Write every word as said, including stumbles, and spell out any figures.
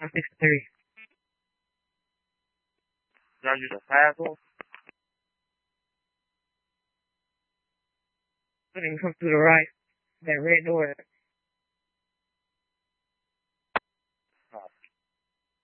I'm sixty-three. Y'all use a fast one? Couldn't come through the right. That red door.